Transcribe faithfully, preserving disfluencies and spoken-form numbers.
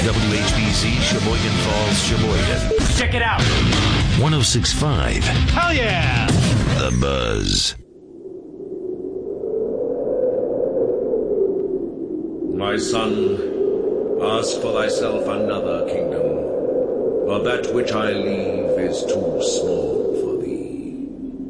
W H B C, Sheboygan Falls, Sheboygan. Check it out. one oh six point five. Hell yeah. The Buzz. My son, ask for thyself another kingdom, for that which I leave is too small.